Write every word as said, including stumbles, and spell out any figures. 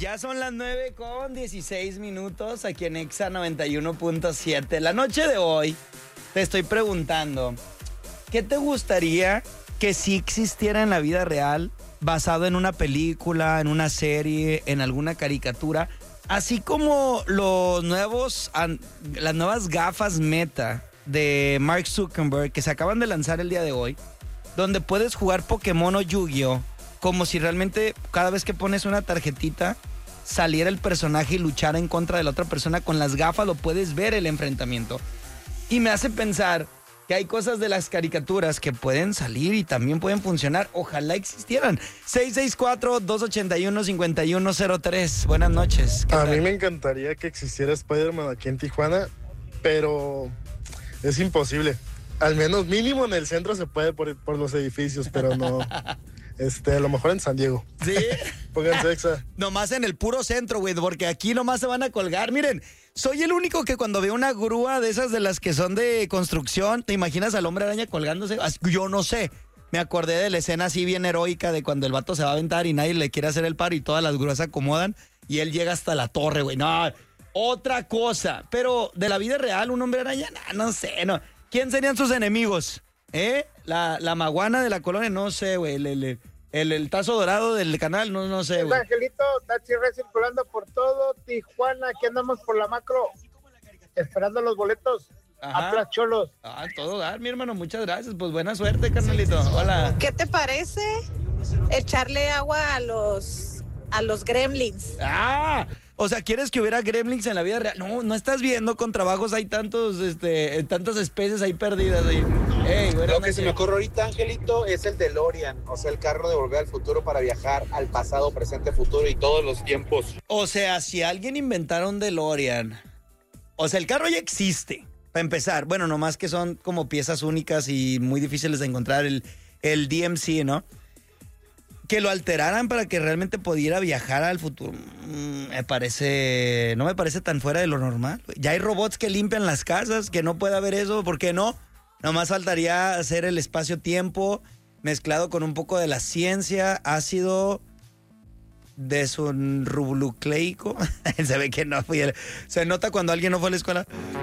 Ya son las nueve con dieciséis minutos aquí en Exa noventa y uno punto siete. La noche de hoy te estoy preguntando, ¿qué te gustaría que sí existiera en la vida real, basado en una película, en una serie, en alguna caricatura? Así como los nuevos, las nuevas gafas Meta de Mark Zuckerberg que se acaban de lanzar el día de hoy, donde puedes jugar Pokémon o Yu-Gi-Oh! Como si realmente cada vez que pones una tarjetita saliera el personaje y luchara en contra de la otra persona. Con las gafas lo puedes ver el enfrentamiento. Y me hace pensar que hay cosas de las caricaturas que pueden salir y también pueden funcionar. Ojalá existieran. seis seis cuatro, dos ocho uno, cinco uno cero tres. Buenas noches. A tal? mí me encantaría que existiera Spider-Man aquí en Tijuana, pero es imposible. Al menos mínimo en el centro se puede por, por los edificios, pero no. Este, a lo mejor en San Diego. ¿Sí? Pónganse Exa. Nomás en el puro centro, güey, porque aquí nomás se van a colgar. Miren, soy el único que cuando veo una grúa de esas de las que son de construcción, ¿te imaginas al hombre araña colgándose? Yo no sé. Me acordé de la escena así bien heroica de cuando el vato se va a aventar y nadie le quiere hacer el paro y todas las grúas se acomodan y él llega hasta la torre, güey. No, otra cosa. Pero de la vida real, un hombre araña, no, no sé, no. ¿Quién serían sus enemigos? ¿Eh? La, la maguana de la colonia, no sé, güey. El, el, el, el tazo dorado del canal, no, no sé, güey. Angelito, Taxi Red circulando por todo Tijuana. Aquí andamos por la macro, esperando los boletos. Ajá. Atlas Cholos. Ah, todo dar, mi hermano, muchas gracias. Pues buena suerte, carnalito. Hola. ¿Qué te parece echarle agua a los, a los gremlins? Ah, o sea, ¿quieres que hubiera gremlins en la vida real? No, no estás viendo, con trabajos hay tantos, este, tantas especies ahí perdidas ahí. Hey, bueno, Lo que se me ocurre ahorita, Angelito, es el DeLorean, o sea, el carro de Volver al Futuro para viajar al pasado, presente, futuro y todos los tiempos. O sea, si alguien inventara un DeLorean, o sea, el carro ya existe, para empezar. Bueno, nomás que son como piezas únicas y muy difíciles de encontrar, el, el D M C, ¿no? Que lo alteraran para que realmente pudiera viajar al futuro, mm, me parece, no me parece tan fuera de lo normal. Ya hay robots que limpian las casas, que no puede haber eso, ¿por qué no? Nomás faltaría hacer el espacio-tiempo mezclado con un poco de la ciencia, ácido desoxirribonucleico. Se ve que no fui. El, se nota cuando alguien no fue a la escuela.